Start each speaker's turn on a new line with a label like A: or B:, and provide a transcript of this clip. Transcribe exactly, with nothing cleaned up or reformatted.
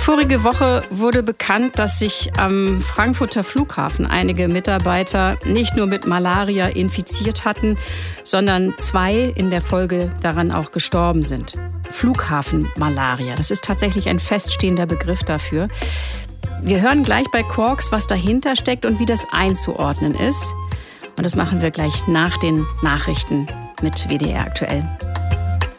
A: Vorige Woche wurde bekannt, dass sich am Frankfurter Flughafen einige Mitarbeiter nicht nur mit Malaria infiziert hatten, sondern zwei in der Folge daran auch gestorben sind. Flughafenmalaria, das ist tatsächlich ein feststehender Begriff dafür. Wir hören gleich bei Quarks, was dahinter steckt und wie das einzuordnen ist. Und das machen wir gleich nach den Nachrichten mit W D R aktuell.